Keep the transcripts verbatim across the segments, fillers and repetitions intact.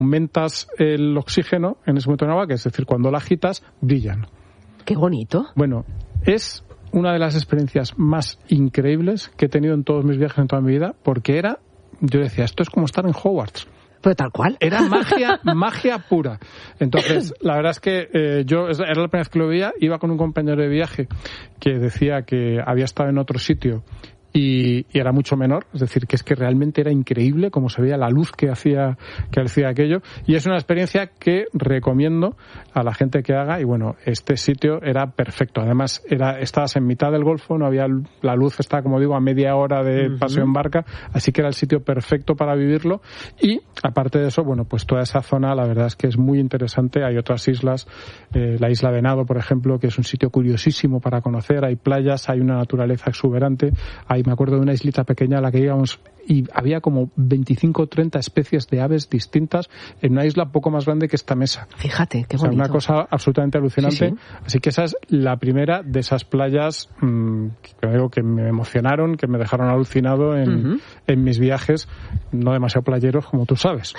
aumentas el oxígeno en ese momento en agua, que es decir, cuando la agitas, brillan. ¡Qué bonito! Bueno, es una de las experiencias más increíbles que he tenido en todos mis viajes, en toda mi vida, porque era, yo decía, esto es como estar en Hogwarts. Pero tal cual. Era magia, magia pura. Entonces, la verdad es que eh, yo, era la primera vez que lo veía, iba con un compañero de viaje que decía que había estado en otro sitio y, y era mucho menor, es decir, que es que realmente era increíble cómo se veía la luz que hacía que hacía aquello, y es una experiencia que recomiendo a la gente que haga. Y bueno, este sitio era perfecto, además era estabas en mitad del Golfo, no había la luz, estaba, como digo, a media hora de uh-huh. paseo en barca, así que era el sitio perfecto para vivirlo. Y aparte de eso, bueno, pues toda esa zona la verdad es que es muy interesante. Hay otras islas, eh, la isla Venado, por ejemplo, que es un sitio curiosísimo para conocer, hay playas, hay una naturaleza exuberante, hay, me acuerdo de una islita pequeña a la que íbamos y había como veinticinco o treinta especies de aves distintas en una isla poco más grande que esta mesa. Fíjate, qué bonito. O sea, una cosa absolutamente alucinante. Sí, sí. Así que esa es la primera de esas playas mmm, que, digo, que me emocionaron, que me dejaron alucinado en, uh-huh. en mis viajes, no demasiado playeros, como tú sabes.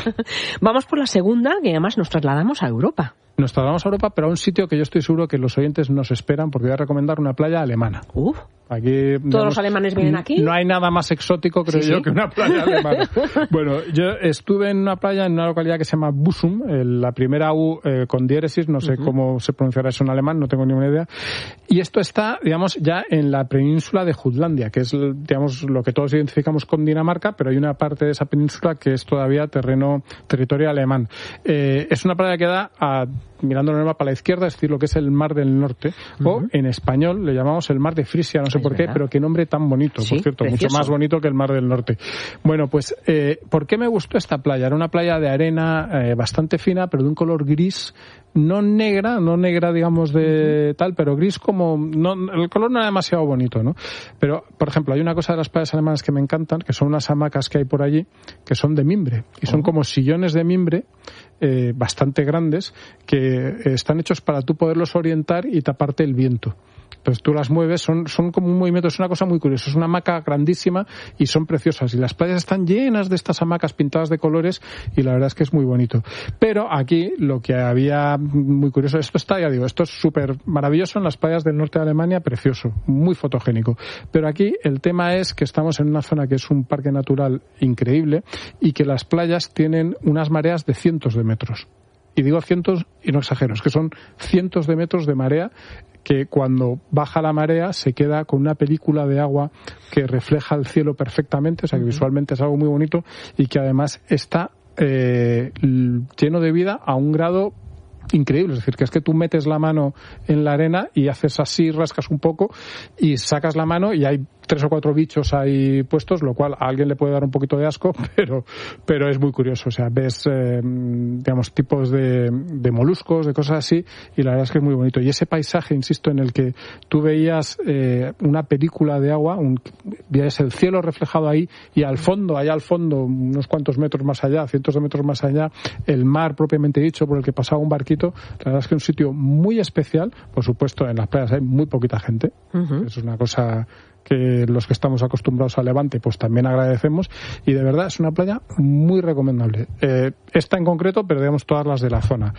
Vamos por la segunda, que además nos trasladamos a Europa. Nos trasladamos a Europa, pero a un sitio que yo estoy seguro que los oyentes nos esperan, porque voy a recomendar una playa alemana. Uf. Aquí, ¿Todos digamos, los alemanes vienen aquí? No hay nada más exótico, creo sí, yo, sí. que una playa alemana. Bueno, yo estuve en una playa en una localidad que se llama Busum, la primera U eh, con diéresis, no sé uh-huh. cómo se pronunciará eso en alemán, no tengo ninguna idea. Y esto está, digamos, ya en la península de Jutlandia, que es, digamos, lo que todos identificamos con Dinamarca, pero hay una parte de esa península que es todavía terreno, territorio alemán. Eh, es una playa que da a, mirando en el mapa a la izquierda, es decir, lo que es el Mar del Norte, uh-huh. o en español le llamamos el Mar de Frisia, no sé es por verdad. qué, pero qué nombre tan bonito, sí, por cierto, precioso. Mucho más bonito que el Mar del Norte. Bueno, pues, eh, ¿por qué me gustó esta playa? Era una playa de arena eh, bastante fina, pero de un color gris, no negra, no negra, digamos, de uh-huh. tal, pero gris como, no, el color no era demasiado bonito, ¿no? Pero, por ejemplo, hay una cosa de las playas alemanas que me encantan, que son unas hamacas que hay por allí, que son de mimbre, y son uh-huh. como sillones de mimbre, eh, bastante grandes, que eh, están hechos para tú poderlos orientar y taparte el viento. Entonces tú las mueves, son, son como un movimiento, es una cosa muy curiosa, es una hamaca grandísima y son preciosas. Y las playas están llenas de estas hamacas pintadas de colores y la verdad es que es muy bonito. Pero aquí lo que había muy curioso, esto está, ya digo, esto es súper maravilloso en las playas del norte de Alemania, precioso, muy fotogénico. Pero aquí el tema es que estamos en una zona que es un parque natural increíble y que las playas tienen unas mareas de cientos de metros. Y digo cientos y no exagero, es que son cientos de metros de marea que cuando baja la marea se queda con una película de agua que refleja el cielo perfectamente, o sea que visualmente es algo muy bonito y que además está eh, lleno de vida a un grado increíble, es decir, que es que tú metes la mano en la arena y haces así, rascas un poco y sacas la mano y hay tres o cuatro bichos ahí puestos, lo cual a alguien le puede dar un poquito de asco, pero pero es muy curioso, o sea, ves eh, digamos tipos de, de moluscos, de cosas así, y la verdad es que es muy bonito. Y ese paisaje, insisto, en el que tú veías eh, una película de agua, un, veías el cielo reflejado ahí y al fondo, allá al fondo, unos cuantos metros más allá, cientos de metros más allá, el mar propiamente dicho por el que pasaba un barquito, la verdad es que es un sitio muy especial. Por supuesto, en las playas hay muy poquita gente, uh-huh. es una cosa que los que estamos acostumbrados a Levante pues también agradecemos, y de verdad es una playa muy recomendable. Eh, esta en concreto, pero digamos todas las de la zona.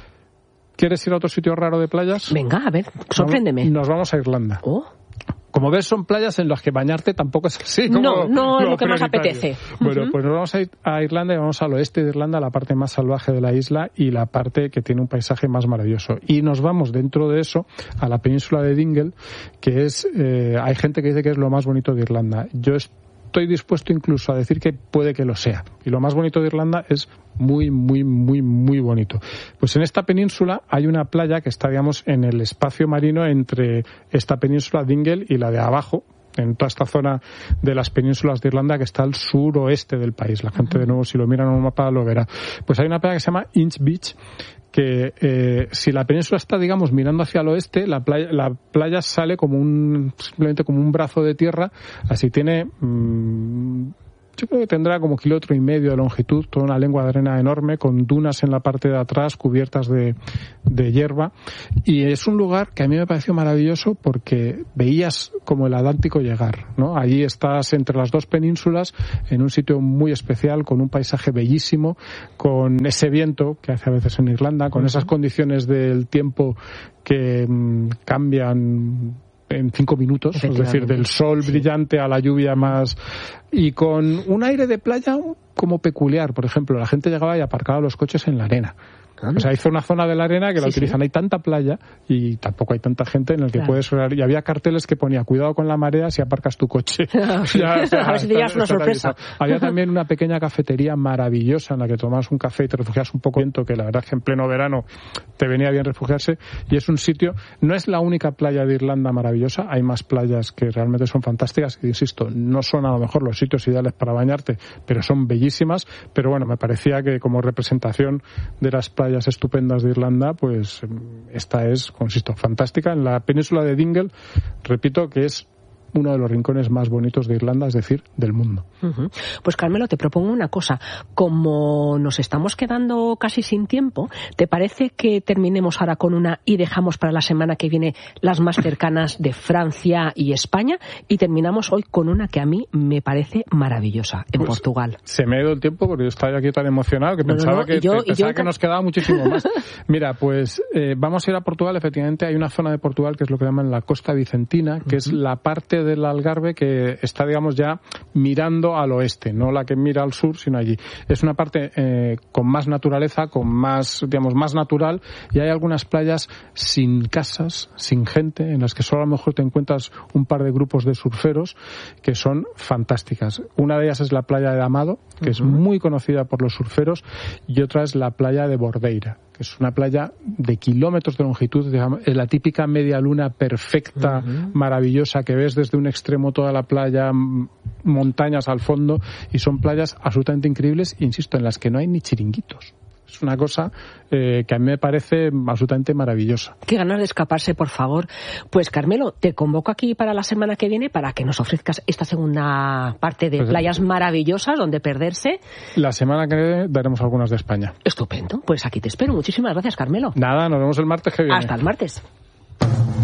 ¿Quieres ir a otro sitio raro de playas? Venga, a ver, sorpréndeme. Nos vamos a Irlanda. Oh. Como ves, son playas en las que bañarte tampoco es así como No, no es lo, lo que más prioritario. apetece. Bueno, uh-huh. pues nos vamos a ir a Irlanda y vamos al oeste de Irlanda, la parte más salvaje de la isla y la parte que tiene un paisaje más maravilloso. Y nos vamos dentro de eso a la península de Dingle, que es, eh, hay gente que dice que es lo más bonito de Irlanda. Yo estoy dispuesto incluso a decir que puede que lo sea. Y lo más bonito de Irlanda es muy, muy, muy, muy bonito. Pues en esta península hay una playa que está, digamos, en el espacio marino entre esta península Dingle y la de abajo, en toda esta zona de las penínsulas de Irlanda que está al suroeste del país. La gente, de nuevo, si lo miran en un mapa, lo verá. Pues hay una playa que se llama Inch Beach, que eh, si la península está, digamos, mirando hacia el oeste, la playa, la playa sale como un, simplemente como un brazo de tierra, así tiene mmm, yo creo que tendrá como kilómetro y medio de longitud, toda una lengua de arena enorme, con dunas en la parte de atrás cubiertas de, de hierba. Y es un lugar que a mí me pareció maravilloso porque veías como el Atlántico llegar, ¿no? Allí estás entre las dos penínsulas, en un sitio muy especial, con un paisaje bellísimo, con ese viento que hace a veces en Irlanda, con uh-huh. esas condiciones del tiempo que mmm, cambian en cinco minutos, es decir, del sol sí. brillante a la lluvia más, y con un aire de playa como peculiar. Por ejemplo, la gente llegaba y aparcaba los coches en la arena. O sea, hizo una zona de la arena que sí, la utilizan. Sí. Hay tanta playa y tampoco hay tanta gente en el que claro. puedes... Y había carteles que ponía, cuidado con la marea si aparcas tu coche. ya, o sea, a ver si te llevas una sorpresa. Había también una pequeña cafetería maravillosa en la que tomabas un café y te refugias un poco viento, que la verdad es que en pleno verano te venía bien refugiarse. Y es un sitio... No es la única playa de Irlanda maravillosa. Hay más playas que realmente son fantásticas. Y insisto, no son a lo mejor los sitios ideales para bañarte, pero son bellísimas. Pero bueno, me parecía que como representación de las playas estupendas de Irlanda, pues esta es, consisto, fantástica. En la península de Dingle, repito que es uno de los rincones más bonitos de Irlanda, es decir, del mundo. Uh-huh. Pues Carmelo, te propongo una cosa. Como nos estamos quedando casi sin tiempo, ¿te parece que terminemos ahora con una y dejamos para la semana que viene las más cercanas de Francia y España? Y terminamos hoy con una que a mí me parece maravillosa, en pues Portugal. Se me ha ido el tiempo porque yo estaba aquí tan emocionado que no, pensaba, no, no. que, yo, que, pensaba yo... que nos quedaba muchísimo más. Mira, pues eh, vamos a ir a Portugal. Efectivamente, hay una zona de Portugal que es lo que llaman la Costa Vicentina, que uh-huh. es la parte del Algarve que está, digamos, ya mirando al oeste, no la que mira al sur, sino allí. Es una parte eh, con más naturaleza, con más, digamos, más natural, y hay algunas playas sin casas, sin gente, en las que solo a lo mejor te encuentras un par de grupos de surferos que son fantásticas. Una de ellas es la playa de Amado, que uh-huh. es muy conocida por los surferos, y otra es la playa de Bordeira, que es una playa de kilómetros de longitud, digamos, es la típica media luna perfecta, uh-huh. maravillosa, que ves desde un extremo toda la playa, montañas al fondo, y son playas absolutamente increíbles, insisto, en las que no hay ni chiringuitos. Es una cosa eh, que a mí me parece absolutamente maravillosa. Qué ganas de escaparse, por favor. Pues Carmelo, te convoco aquí para la semana que viene para que nos ofrezcas esta segunda parte de pues, playas maravillosas donde perderse. La semana que viene daremos algunas de España. Estupendo. Pues aquí te espero. Muchísimas gracias, Carmelo. Nada, nos vemos el martes que viene. Hasta el martes.